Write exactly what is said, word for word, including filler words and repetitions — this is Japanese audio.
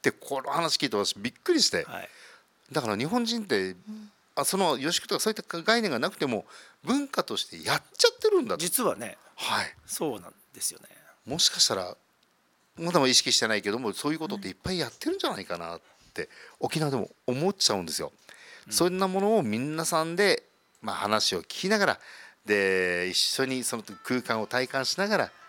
ってこの話聞いて私びっくりして、 はい、 だから日本人って、うん、あその予祝とかそういった概念がなくても文化としてやっちゃってるんだと。 実はね、 はい、 そうなんですよね。もしかしたらまだ意識してないけどもそういうことっていっぱいやってるんじゃないかなって沖縄でも思っちゃうんですよ、うん、そんなものを皆さんで、まあ、話を聞きながらで一緒にその空間を体感しながら